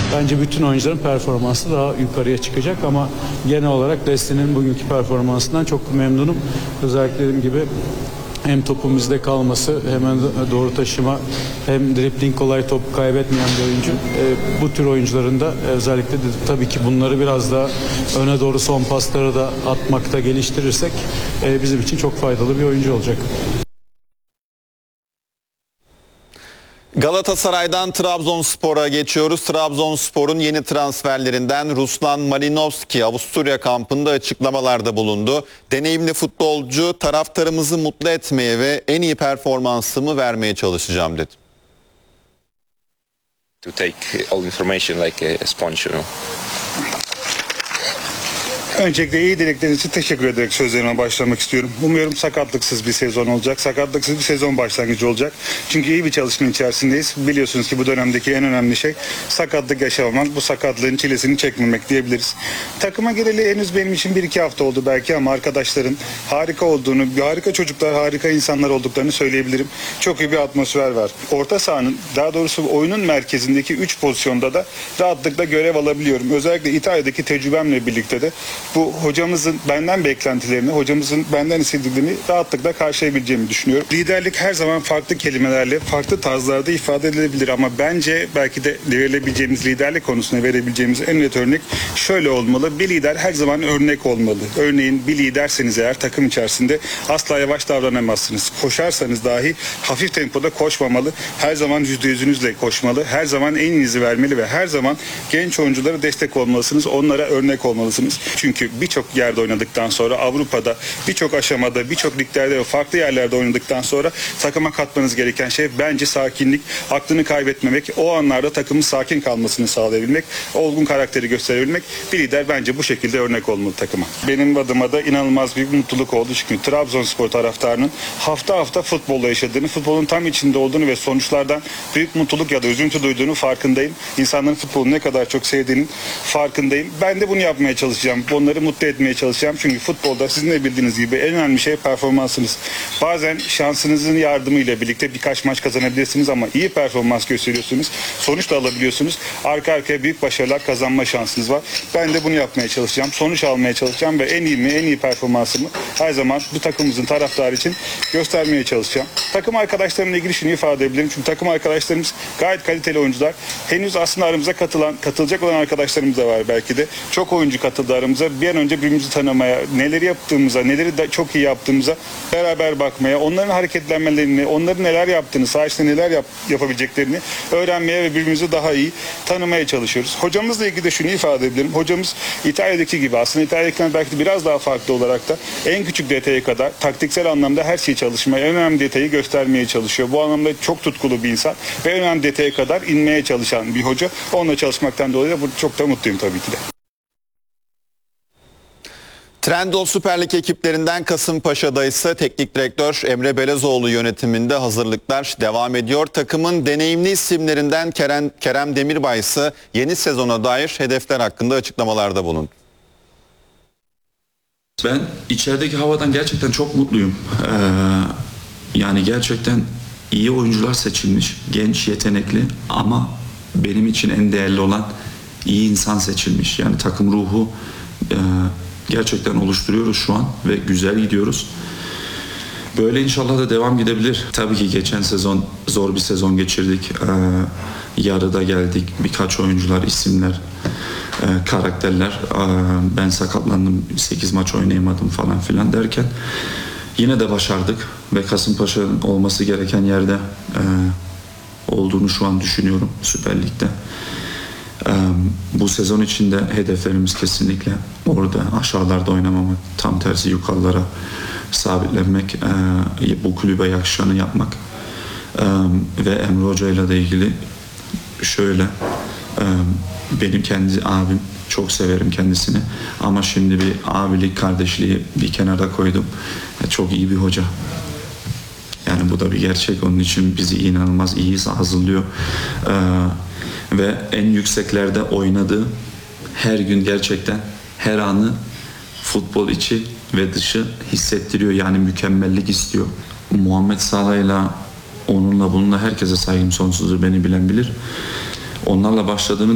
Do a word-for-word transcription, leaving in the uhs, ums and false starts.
bence bütün oyuncuların performansı daha yukarıya çıkacak ama genel olarak Desti'nin bugünkü performansından çok memnunum. Özellikle dediğim gibi hem topun bizde kalması, hemen doğru taşıma, hem dribling, kolay top kaybetmeyen bir oyuncu. E, bu tür oyuncuların da özellikle de, tabii ki bunları biraz daha öne doğru son pasları da atmakta geliştirirsek e, bizim için çok faydalı bir oyuncu olacak. Galatasaray'dan Trabzonspor'a geçiyoruz. Trabzonspor'un yeni transferlerinden Ruslan Malinovski Avusturya kampında açıklamalarda bulundu. Deneyimli futbolcu, taraftarımızı mutlu etmeye ve en iyi performansımı vermeye çalışacağım dedi. To take all information like a sponge, you know. Öncelikle iyi dilekleriniz için teşekkür ederek sözlerime başlamak istiyorum. Umuyorum sakatlıksız bir sezon olacak. Sakatlıksız bir sezon başlangıcı olacak. Çünkü iyi bir çalışma içerisindeyiz. Biliyorsunuz ki bu dönemdeki en önemli şey sakatlık yaşamamak. Bu sakatlığın çilesini çekmemek diyebiliriz. Takıma gireli henüz benim için bir iki hafta oldu belki ama arkadaşların harika olduğunu, harika çocuklar, harika insanlar olduklarını söyleyebilirim. Çok iyi bir atmosfer var. Orta sahanın, daha doğrusu oyunun merkezindeki üç pozisyonda da rahatlıkla görev alabiliyorum. Özellikle İtalya'daki tecrübemle birlikte de bu hocamızın benden beklentilerini, hocamızın benden istediklerini rahatlıkla karşılayabileceğimi düşünüyorum. Liderlik her zaman farklı kelimelerle, farklı tarzlarda ifade edilebilir ama bence belki de verilebileceğimiz liderlik konusunda verebileceğimiz en net örnek şöyle olmalı. Bir lider her zaman örnek olmalı. Örneğin bir liderseniz eğer takım içerisinde asla yavaş davranamazsınız. Koşarsanız dahi hafif tempoda koşmamalı. Her zaman yüzde yüzünüzle koşmalı. Her zaman en iyinizi vermeli ve her zaman genç oyunculara destek olmalısınız. Onlara örnek olmalısınız. Çünkü birçok yerde oynadıktan sonra, Avrupa'da birçok aşamada, birçok liglerde ve farklı yerlerde oynadıktan sonra takıma katmanız gereken şey bence sakinlik, aklını kaybetmemek, o anlarda takımın sakin kalmasını sağlayabilmek, olgun karakteri gösterebilmek. Bir lider bence bu şekilde örnek olmalı takıma. Benim adıma da inanılmaz bir mutluluk oldu çünkü Trabzonspor taraftarının hafta hafta futbolla yaşadığını, futbolun tam içinde olduğunu ve sonuçlardan büyük mutluluk ya da üzüntü duyduğunu farkındayım. İnsanların futbolu ne kadar çok sevdiğinin farkındayım. Ben de bunu yapmaya çalışacağım. Onları mutlu etmeye çalışacağım. Çünkü futbolda sizin de bildiğiniz gibi en önemli şey performansınız. Bazen şansınızın yardımıyla birlikte birkaç maç kazanabilirsiniz ama iyi performans gösteriyorsunuz. Sonuç da alabiliyorsunuz. Arka arkaya büyük başarılar kazanma şansınız var. Ben de bunu yapmaya çalışacağım. Sonuç almaya çalışacağım ve en iyi mi, en iyi performansımı her zaman bu takımımızın taraftarı için göstermeye çalışacağım. Takım arkadaşlarımla ilgili şunu ifade edebilirim. Çünkü takım arkadaşlarımız gayet kaliteli oyuncular. Henüz aslında aramıza katılan, katılacak olan arkadaşlarımız da var belki de. Çok oyuncu katıldı aramıza. Bir an önce birbirimizi tanımaya, neleri yaptığımıza, neleri de çok iyi yaptığımıza beraber bakmaya, onların hareketlenmelerini, onların neler yaptığını, saha içinde neler yap, yapabileceklerini öğrenmeye ve birbirimizi daha iyi tanımaya çalışıyoruz. Hocamızla ilgili de şunu ifade edebilirim. Hocamız İtalya'daki gibi, aslında İtalya'dakinden belki de biraz daha farklı olarak da en küçük detaya kadar taktiksel anlamda her şeyi çalışmaya, en önemli detayı göstermeye çalışıyor. Bu anlamda çok tutkulu bir insan ve en önemli detaya kadar inmeye çalışan bir hoca. Onunla çalışmaktan dolayı da çok da mutluyum tabii ki de. Trendyol Süper Lig ekiplerinden Kasımpaşa'da ise teknik direktör Emre Belezoğlu yönetiminde hazırlıklar devam ediyor. Takımın deneyimli isimlerinden Kerem, Kerem Demirbay ise yeni sezona dair hedefler hakkında açıklamalarda bulundu. Ben içerideki havadan gerçekten çok mutluyum. Ee, yani gerçekten iyi oyuncular seçilmiş, genç, yetenekli ama benim için en değerli olan iyi insan seçilmiş. Yani takım ruhu e, gerçekten oluşturuyoruz şu an ve güzel gidiyoruz. Böyle inşallah da devam gidebilir. Tabii ki geçen sezon zor bir sezon geçirdik. Ee, yarıda geldik. Birkaç oyuncular, isimler, e, karakterler. Ee, ben sakatlandım, sekiz maç oynayamadım falan filan derken yine de başardık ve Kasımpaşa'nın olması gereken yerde e, olduğunu şu an düşünüyorum Süper Lig'de. Bu sezon içinde hedeflerimiz kesinlikle orada, aşağılarda oynamamak, tam tersi yukarılara sabitlenmek, bu kulübe yakışanı yapmak. Ve Emre Hoca ile de ilgili şöyle, benim kendi abim, çok severim kendisini ama şimdi bir abilik, kardeşliği bir kenara koydum. Çok iyi bir hoca. Yani bu da bir gerçek. Onun için bizi inanılmaz iyi hazırlıyor. Ve en yükseklerde oynadığı her gün gerçekten her anı futbol içi ve dışı hissettiriyor. Yani mükemmellik istiyor. Muhammed Salah'yla, onunla bununla herkese saygım sonsuzdur, beni bilen bilir. Onlarla başladığını